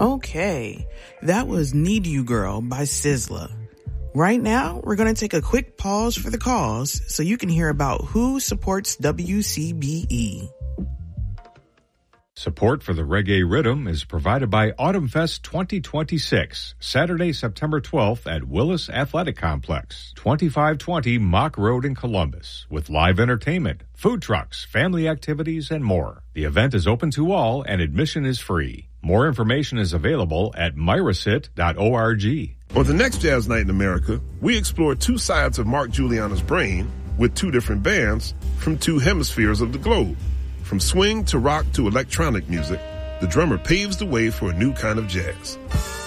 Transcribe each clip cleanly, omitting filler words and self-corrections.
Okay, that was Need You Girl by Sizzla. Right now, we're going to take a quick pause for the cause so you can hear about who supports WCBE. Support for the Reggae Rhythm is provided by Autumn Fest 2026, Saturday, September 12th at Willis Athletic Complex, 2520 Mock Road in Columbus, with live entertainment, food trucks, family activities, and more. The event is open to all and admission is free. More information is available at myrasit.org. On the next Jazz Night in America, we explore two sides of Mark Juliana's brain with two different bands from two hemispheres of the globe. From swing to rock to electronic music, the drummer paves the way for a new kind of jazz.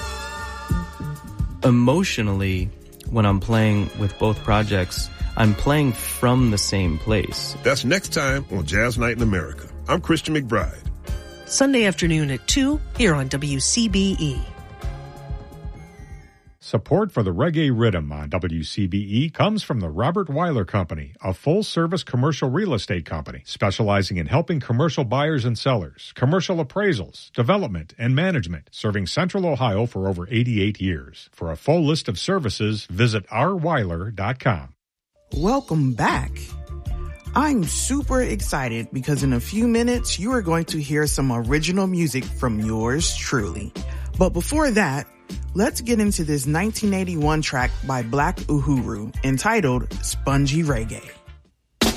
Emotionally, when I'm playing with both projects, I'm playing from the same place. That's next time on Jazz Night in America. I'm Christian McBride. Sunday afternoon at 2 here on WCBE. Support for the Reggae Rhythm on WCBE comes from the Robert Weiler Company, a full-service commercial real estate company specializing in helping commercial buyers and sellers, commercial appraisals, development, and management, serving Central Ohio for over 88 years. For a full list of services, visit rweiler.com. Welcome back. I'm super excited because in a few minutes, you are going to hear some original music from yours truly. But before that, let's get into this 1981 track by Black Uhuru entitled Spongy Reggae.